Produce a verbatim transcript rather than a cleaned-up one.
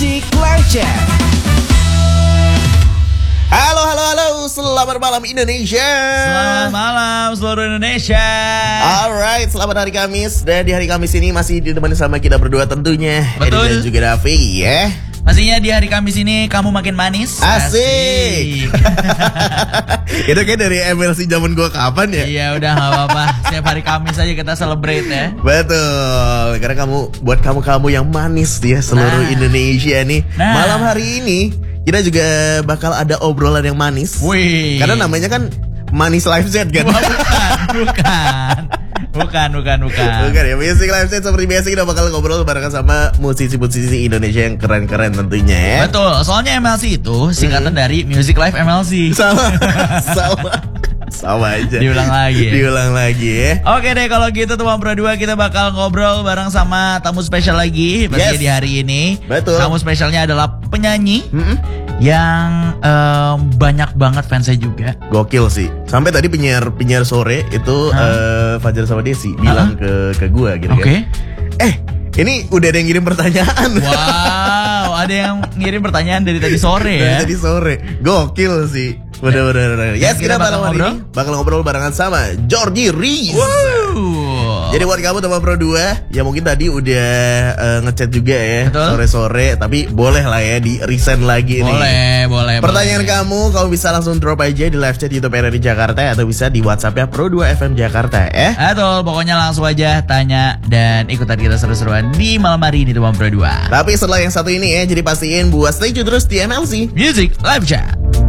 Music Live Chat. Halo, halo, halo, selamat malam Indonesia. Selamat malam seluruh Indonesia. Alright, selamat hari Kamis. Dan di hari Kamis ini masih ditemani sama kita berdua tentunya, Betul. Eddie dan juga Raffi ya. Pastinya di hari Kamis ini kamu makin manis. Asik, Asik. Itu kayak dari M L C zaman gua kapan ya? Iya udah gak apa-apa. Setiap hari Kamis aja kita celebrate ya. Betul, karena kamu, buat kamu-kamu yang manis ya seluruh Nah. Indonesia nih. Nah. Malam hari ini kita juga bakal ada obrolan yang manis. Wih. Karena namanya kan Manis Live Chat kan. Wah, bukan, bukan. Bukan, bukan, bukan. Bukan ya, Music Live Chat seperti biasa kita bakal ngobrol barengan sama musisi-musisi Indonesia yang keren-keren tentunya ya. Betul, soalnya M L C itu singkatan dari Music Live M L C. Sama, sama, sama aja. Diulang lagi ya? Diulang lagi ya. Oke deh, kalau gitu teman berdua kita bakal ngobrol bareng sama tamu spesial lagi pastinya Yes. di hari ini. Betul. Tamu spesialnya adalah penyanyi Mm-mm. yang em, banyak banget fansnya juga. Gokil sih. Sampai tadi penyiar penyiar sore itu eh, Fajar sama Desi bilang ke ke gua gitu Oke. kan. Eh, ini udah ada yang ngirim pertanyaan. Wow, ada yang ngirim pertanyaan dari tadi sore Dari ya. tadi sore. Gokil sih. Bener-bener. Yes, Kita kita bakal malam hari ngobrol? ini bakal ngobrol barengan sama Georgie Reese. Wow. Jadi buat kamu teman Pro dua ya mungkin tadi udah eh, ngechat juga ya Betul. sore-sore, tapi boleh lah ya di resend lagi nih. boleh, boleh. Pertanyaan boleh. kamu kamu bisa langsung drop aja di live chat YouTube R R I Jakarta atau bisa di WhatsApp-nya Pro dua F M Jakarta ya. Betul, pokoknya langsung aja tanya dan ikutan kita seru-seruan di malam hari ini teman Pro dua. Tapi setelah yang satu ini ya, jadi pastiin buat stay tune terus di M L C Music Live Chat.